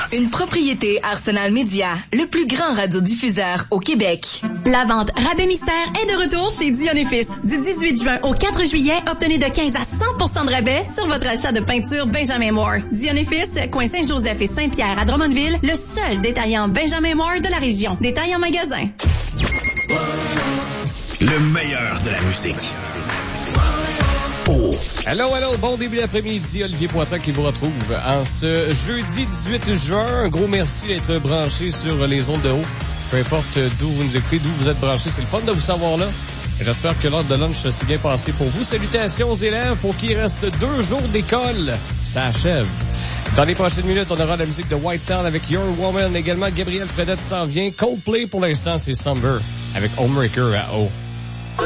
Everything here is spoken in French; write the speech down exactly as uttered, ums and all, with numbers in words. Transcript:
Une propriété Arsenal Média, le plus grand radiodiffuseur au Québec. La vente Rabais Mystère est de retour chez Dion et Fils. Du dix-huit juin au quatre juillet, obtenez de quinze à cent pour cent de rabais sur votre achat de peinture Benjamin Moore. Dion et Fils, coin Saint-Joseph et Saint-Pierre à Drummondville, le seul détaillant Benjamin Moore de la région. Détail en magasin. Le meilleur de la musique. Oh. Allô, allô, bon début d'après-midi, Olivier Poitras qui vous retrouve en ce jeudi dix-huit juin. Un gros merci d'être branché sur les ondes de haut. Peu importe d'où vous nous écoutez, d'où vous êtes branchés, c'est le fun de vous savoir là. Et j'espère que l'heure de lunch s'est bien passé pour vous. Salutations aux élèves pour qu'il reste deux jours d'école. Ça achève. Dans les prochaines minutes, on aura la musique de White Town avec Your Woman. Également, Gabriel Fredette s'en vient. Coldplay, pour l'instant, c'est Summer avec Homemaker à haut.